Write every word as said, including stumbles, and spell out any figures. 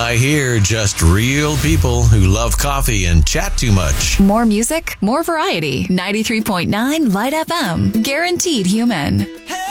I hear just real people who love coffee and chat too much. More music, more variety. ninety-three point nine Light F M. Guaranteed human. Hey!